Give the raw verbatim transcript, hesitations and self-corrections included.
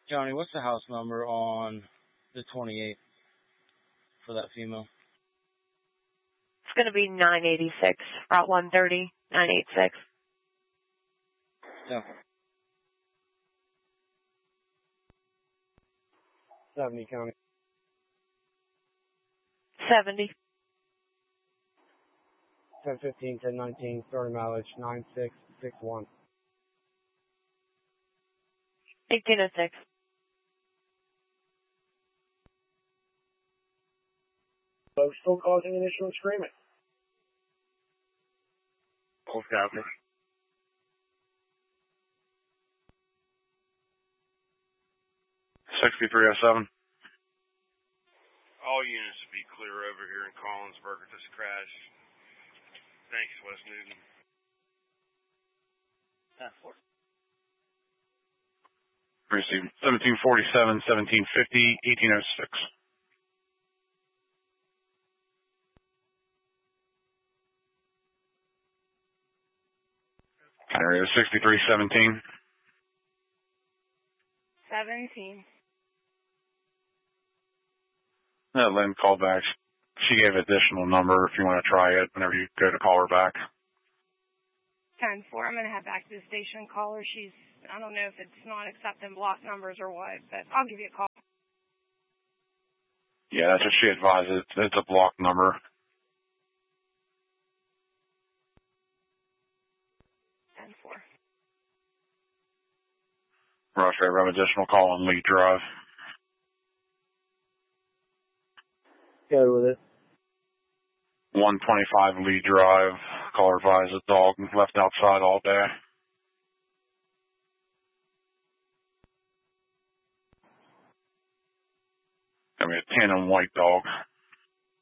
Johnny, what's the house number on the twenty-eighth for that female? It's going to be nine eighty-six, Route one thirty, nine eighty-six. Yeah. seventy County. seventy. ten fifteen, ten nineteen, story mileage nine six six one. eighteen oh six. Folks still causing an issue and screaming. Both copy. sixty-three oh seven. All units to be clear over here in Collinsburg at this crash. Thanks, West Newton. Received seventeen forty-seven, seventeen fifty, eighteen oh six. Area sixty-three seventeen. seventeen. Uh, Lynn called back. She gave an additional number if you want to try it whenever you go to call her back. ten four. I'm going to head back to the station and call her. She's, I don't know if it's not accepting block numbers or what, but I'll give you a call. Yeah, that's what she advised. It's, it's a block number. ten four. Roger, I have additional call on Lee Drive. Go with it. one twenty-five Lee Drive. Caller advised a dog left outside all day. I mean, a tan and white dog.